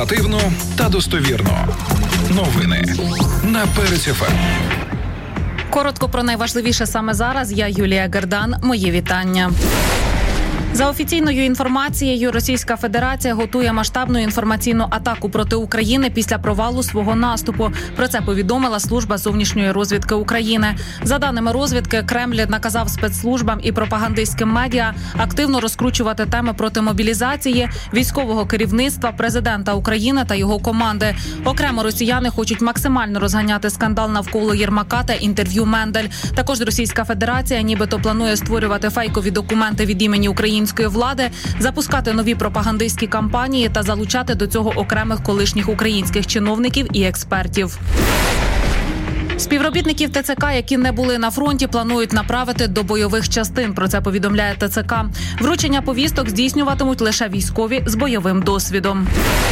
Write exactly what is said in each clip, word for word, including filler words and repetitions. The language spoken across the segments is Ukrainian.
Оперативно та достовірно. Новини на Перець еф ем. Коротко про найважливіше саме зараз. Я Юлія Гердан. Мої вітання. За офіційною інформацією, Російська Федерація готує масштабну інформаційну атаку проти України після провалу свого наступу. Про це повідомила Служба зовнішньої розвідки України. За даними розвідки, Кремль наказав спецслужбам і пропагандистським медіа активно розкручувати теми проти мобілізації, військового керівництва, президента України та його команди. Окремо росіяни хочуть максимально розганяти скандал навколо Єрмака та інтерв'ю Мендель. Також Російська Федерація нібито планує створювати фейкові документи від імені України влади, запускати нові пропагандистські кампанії та залучати до цього окремих колишніх українських чиновників і експертів. Співробітників Те Це Ка, які не були на фронті, планують направити до бойових частин. Про це повідомляє Те Це Ка. Вручення повісток здійснюватимуть лише військові з бойовим досвідом.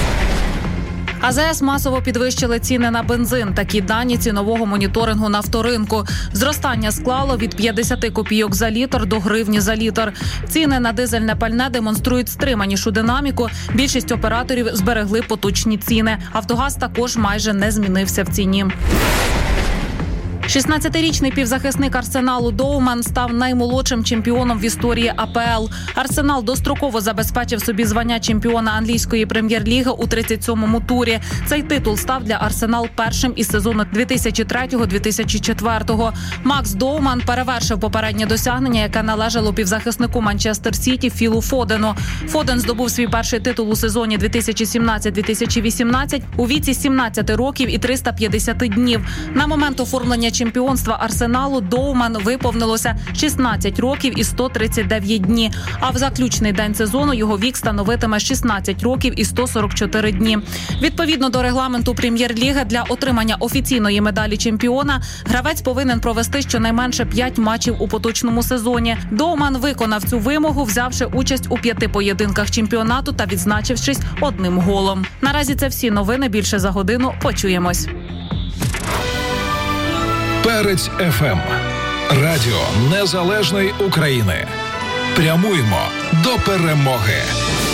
А Зе Ес масово підвищили ціни на бензин. Такі дані цінового моніторингу нафторинку. Зростання склало від п'ятдесят копійок за літр до гривні за літр. Ціни на дизельне пальне демонструють стриманішу динаміку. Більшість операторів зберегли поточні ціни. Автогаз також майже не змінився в ціні. шістнадцятирічний півзахисник Арсеналу Доуман став наймолодшим чемпіоном в історії А Пе Ел. Арсенал достроково забезпечив собі звання чемпіона англійської прем'єр-ліги у тридцять сьомому турі. Цей титул став для Арсенал першим із сезону дві тисячі третього - дві тисячі четвертого. Макс Доуман перевершив попереднє досягнення, яке належало півзахиснику Манчестер Сіті Філу Фодену. Фоден здобув свій перший титул у сезоні дві тисячі сімнадцять - дві тисячі вісімнадцять у віці сімнадцяти років і триста п'ятдесят днів. На момент оформлення чемпіонства Арсеналу Доуман виповнилося шістнадцять років і сто тридцять дев'ять дні, а в заключний день сезону його вік становитиме шістнадцять років і сто сорок чотири дні. Відповідно до регламенту прем'єр-ліги, для отримання офіційної медалі чемпіона гравець повинен провести щонайменше п'ять матчів у поточному сезоні. Доуман виконав цю вимогу, взявши участь у п'яти поєдинках чемпіонату та відзначившись одним голом. Наразі це всі новини. Більше за годину. Почуємось. Перець еф ем. Радіо Незалежної України. Прямуємо до перемоги.